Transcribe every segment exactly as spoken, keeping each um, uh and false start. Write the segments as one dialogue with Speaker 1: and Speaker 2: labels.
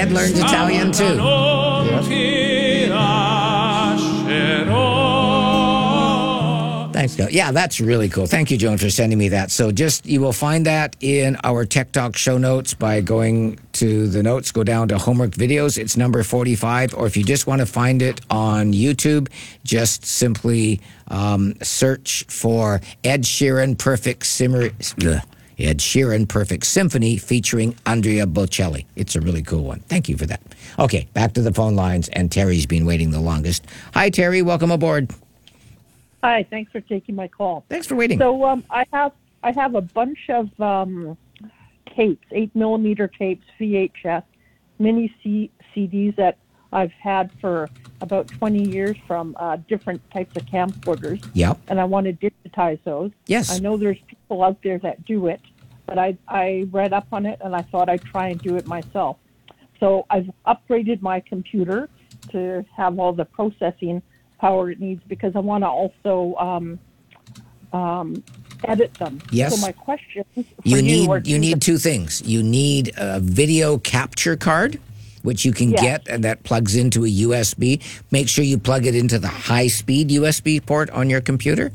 Speaker 1: Ed learned Italian too. Thanks, Joan. Yeah, that's really cool. Thank you, Joan, for sending me that. So just, you will find that in our Tech Talk show notes by going to the notes, go down to homework videos. It's number forty-five. Or if you just want to find it on YouTube, just simply um, search for Ed Sheeran Perfect Simmer... Ugh. Ed Sheeran Perfect Symphony featuring Andrea Bocelli. It's a really cool one. Thank you for that. Okay, back to the phone lines, and Terry's been waiting the longest. Hi, Terry. Welcome aboard.
Speaker 2: Hi, thanks for taking my call.
Speaker 1: Thanks for waiting.
Speaker 2: So um, I have I have a bunch of um, tapes, eight millimeter tapes, V H S, mini C- CDs that I've had for about twenty years from uh, different types of camcorders.
Speaker 1: Yep.
Speaker 2: And I want to digitize those.
Speaker 1: Yes.
Speaker 2: I know there's people out there that do it, but I, I read up on it and I thought I'd try and do it myself. So I've upgraded my computer to have all the processing power it needs because I want to also um, um, edit them.
Speaker 1: Yes.
Speaker 2: So my question for
Speaker 1: you
Speaker 2: you
Speaker 1: need
Speaker 2: are
Speaker 1: you need two things. You need a video capture card, which you can
Speaker 2: Yes.
Speaker 1: get, and that plugs into a U S B. Make sure you plug it into the high-speed U S B port on your computer.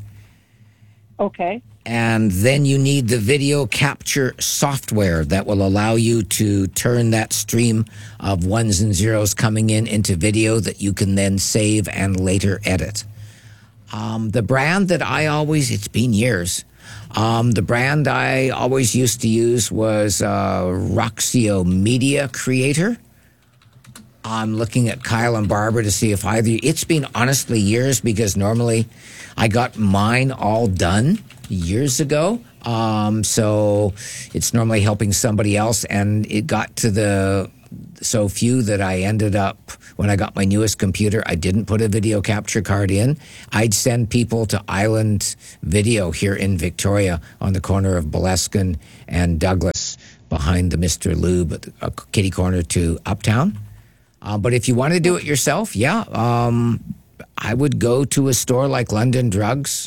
Speaker 2: Okay.
Speaker 1: And then you need the video capture software that will allow you to turn that stream of ones and zeros coming in into video that you can then save and later edit. Um, the brand that I always, it's been years, um, the brand I always used to use was uh, Roxio Media Creator. I'm looking at Kyle and Barbara to see if either, it's been honestly years because normally I got mine all done years ago. Um, so it's normally helping somebody else, and it got to the so few that I ended up, when I got my newest computer, I didn't put a video capture card in. I'd send people to Island Video here in Victoria on the corner of Boleskine and Douglas behind the Mister Lube at the uh, kitty corner to Uptown. Uh, but if you want to do it yourself, yeah, um, I would go to a store like London Drugs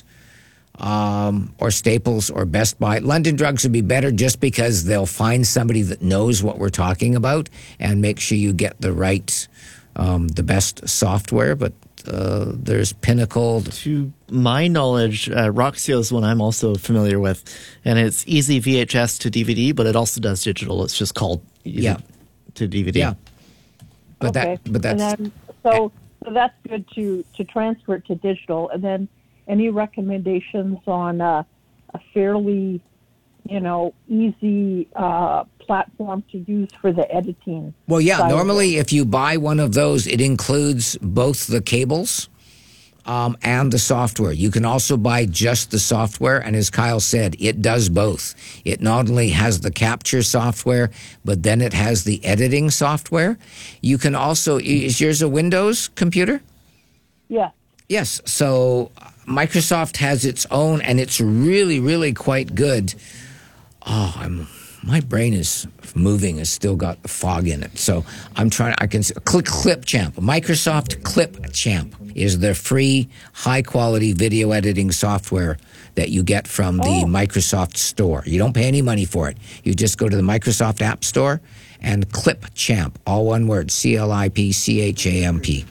Speaker 1: um, or Staples or Best Buy. London Drugs would be better just because they'll find somebody that knows what we're talking about and make sure you get the right, um, the best software. But uh, there's Pinnacle.
Speaker 3: To my knowledge, uh, Roxio is one I'm also familiar with, and it's easy V H S to D V D, but it also does digital. It's just called easy
Speaker 1: Yeah.
Speaker 3: to D V D.
Speaker 1: Yeah. But
Speaker 2: okay.
Speaker 1: that, but that's
Speaker 2: and then, so, so that's good to, to transfer it to digital. And then any recommendations on uh, a fairly, you know, easy uh, platform to use for the editing?
Speaker 1: Well, yeah,
Speaker 2: side of
Speaker 1: normally
Speaker 2: it?
Speaker 1: if you buy one of those, it includes both the cables um, and the software. You can also buy just the software, and as Kyle said, it does both. It not only has the capture software, but then it has the editing software. You can also, is yours a Windows computer?
Speaker 2: Yeah.
Speaker 1: Yes, so Microsoft has its own, and it's really, really quite good. Oh, I'm... My brain is moving. It's still got the fog in it. So I'm trying. I can click Clipchamp. Microsoft Clipchamp is the free, high-quality video editing software that you get from the
Speaker 2: Oh.
Speaker 1: Microsoft Store. You don't pay any money for it. You just go to the Microsoft App Store and Clipchamp, all one word, C L I P C H A M P.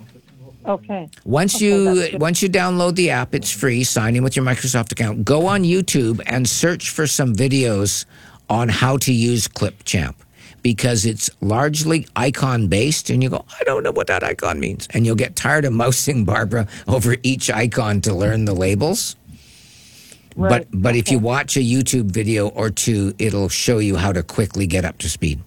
Speaker 2: Okay.
Speaker 1: Once
Speaker 2: Okay,
Speaker 1: you
Speaker 2: that's good.
Speaker 1: once you download the app, it's free. Sign in with your Microsoft account. Go on YouTube and search for some videos on how to use Clipchamp, because it's largely icon-based, and you go, I don't know what that icon means. And you'll get tired of mousing, Barbara, over each icon to learn the labels.
Speaker 2: Right.
Speaker 1: But but if you
Speaker 2: Okay.
Speaker 1: watch a YouTube video or two, it'll show you how to quickly get up to speed.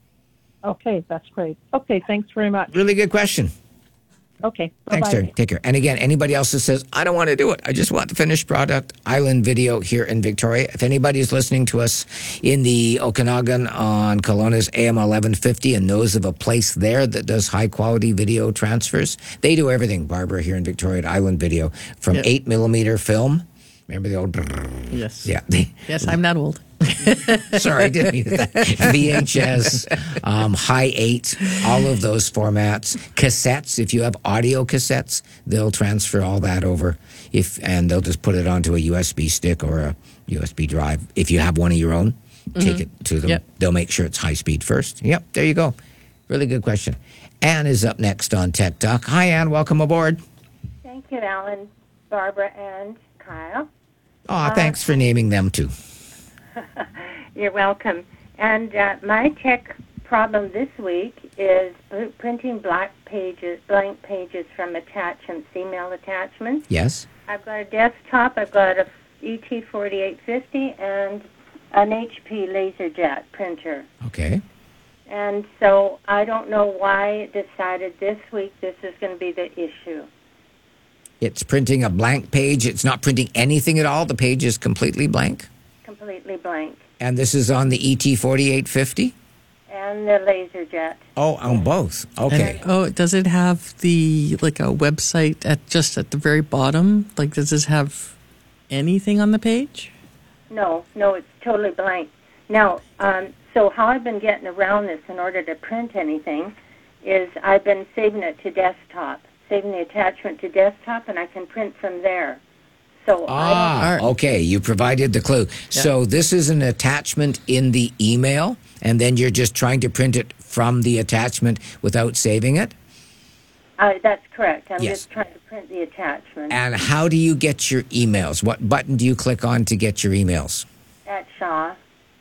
Speaker 2: Okay, that's great. Okay, thanks very much.
Speaker 1: Really good question.
Speaker 2: Okay,
Speaker 1: Thanks,
Speaker 2: bye-bye.
Speaker 1: Terry. Take care. And again, anybody else that says, I don't want to do it, I just want the finished product, Island Video here in Victoria. If anybody's listening to us in the Okanagan on Kelowna's A M eleven fifty and knows of a place there that does high-quality video transfers, they do everything, Barbara, here in Victoria at Island Video, from
Speaker 3: Yep.
Speaker 1: eight millimeter film. Remember the old...
Speaker 3: Yes.
Speaker 1: Yeah. They,
Speaker 3: Yes, I'm not old.
Speaker 1: Sorry, I didn't mean that. V H S, um, high eight, all of those formats. Cassettes, if you have audio cassettes, they'll transfer all that over, if and they'll just put it onto a U S B stick or a U S B drive. If you have one of your own, take it to them.
Speaker 3: Yep.
Speaker 1: They'll make sure it's high speed first. Yep, there you go. Really good question. Ann is up next on Tech Talk. Hi, Ann. Welcome aboard.
Speaker 4: Thank you, Alan, Barbara, and Kyle.
Speaker 1: Oh, uh, thanks for naming them too.
Speaker 4: You're welcome. And uh, my tech problem this week is printing black pages, blank pages from attachments, email attachments.
Speaker 1: Yes.
Speaker 4: I've got a desktop. I've got a E T forty-eight fifty and an H P LaserJet printer.
Speaker 1: Okay.
Speaker 4: And so I don't know why it decided this week this is going to be the issue.
Speaker 1: It's printing a blank page. It's not printing anything at all. The page is completely blank.
Speaker 4: Completely blank.
Speaker 1: And this is on the E T forty-eight fifty?
Speaker 4: And the LaserJet.
Speaker 1: Oh, on both. Okay.
Speaker 5: And, oh, does it have the, like, a website at just at the very bottom? Like, does this have anything on the page?
Speaker 4: No, no, it's totally blank. Now, um, so how I've been getting around this in order to print anything is I've been saving it to desktop, saving the attachment to desktop, and I can print from there. So
Speaker 1: ah,
Speaker 4: I
Speaker 1: okay. You provided the clue. Yeah. So this is an attachment in the email, and then you're just trying to print it from the attachment without saving it?
Speaker 4: Uh, that's correct. I'm
Speaker 1: yes.
Speaker 4: just trying to print the attachment.
Speaker 1: And how do you get your emails? What button do you click on to get your emails?
Speaker 4: At Shaw.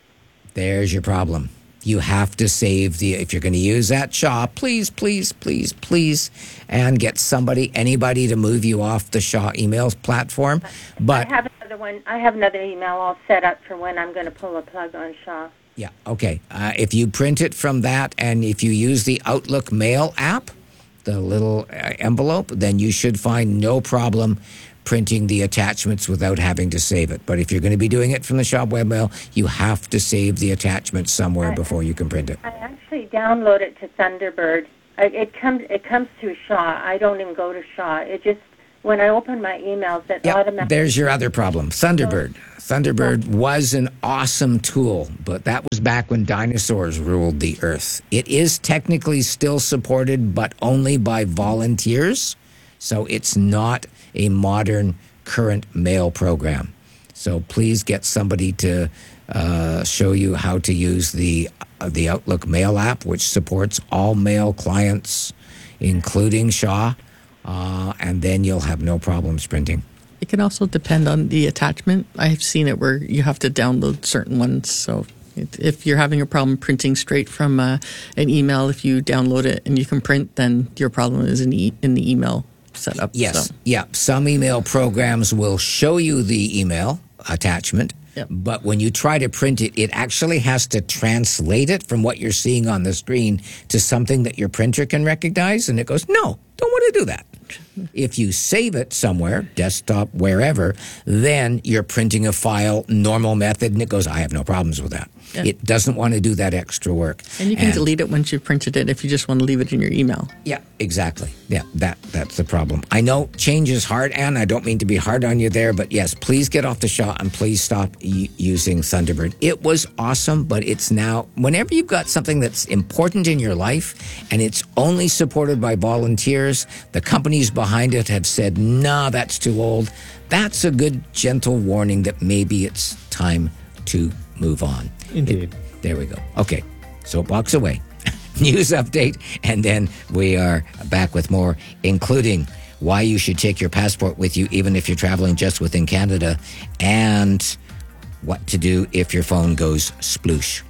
Speaker 1: There's your problem. You have to save the, if you're going to use that Shaw, please, please, please, please, and get somebody, anybody to move you off the Shaw emails platform. But
Speaker 4: I have another one. I have another email all set up for when I'm going to pull a plug on Shaw.
Speaker 1: Yeah, okay. Uh, if you print it from that, and if you use the Outlook Mail app, the little uh, envelope, then you should find no problem printing the attachments without having to save it. But if you're going to be doing it from the Shaw webmail, you have to save the attachment somewhere I, before you can print it.
Speaker 4: I actually download it to Thunderbird. I, it comes it comes through Shaw. I don't even go to Shaw. It just, when I open my emails, it
Speaker 1: yep,
Speaker 4: automatically...
Speaker 1: There's your other problem. Thunderbird. Thunderbird was an awesome tool, but that was back when dinosaurs ruled the earth. It is technically still supported, but only by volunteers. So it's not a modern, current mail program. So please get somebody to uh, show you how to use the uh, the Outlook Mail app, which supports all mail clients, including Shaw, uh, and then you'll have no problems printing.
Speaker 5: It can also depend on the attachment. I've seen it where you have to download certain ones. So if you're having a problem printing straight from uh, an email, if you download it and you can print, then your problem is in the, in the email setup.
Speaker 1: Yes.
Speaker 5: So.
Speaker 1: Yeah. Some email programs will show you the email attachment,
Speaker 5: yep.
Speaker 1: but when you try to print it, it actually has to translate it from what you're seeing on the screen to something that your printer can recognize. And it goes, no, don't want to do that. If you save it somewhere, desktop, wherever, then you're printing a file, normal method, and it goes, I have no problems with that. Yeah. It doesn't want to do that extra work.
Speaker 5: And you can and, delete it once you've printed it if you just want to leave it in your email.
Speaker 1: Yeah, exactly. Yeah, that that's the problem. I know change is hard, Anne. I don't mean to be hard on you there, but yes, please get off the Shaw and please stop y- using Thunderbird. It was awesome, but it's now, whenever you've got something that's important in your life and it's only supported by volunteers, the companies behind it have said, nah, that's too old. That's a good, gentle warning that maybe it's time to move on.
Speaker 6: Indeed.
Speaker 1: It, there we go. Okay, soapbox away. News update, and then we are back with more, including why you should take your passport with you even if you're traveling just within Canada, and what to do if your phone goes sploosh.